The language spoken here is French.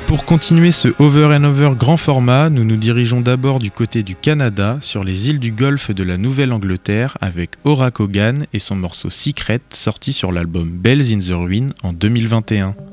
Pour continuer ce Over and Over grand format, nous nous dirigeons d'abord du côté du Canada, sur les îles du Golfe de la Nouvelle-Angleterre, avec Ora Kogan et son morceau Secret, sorti sur l'album Bells in the Ruin en 2021.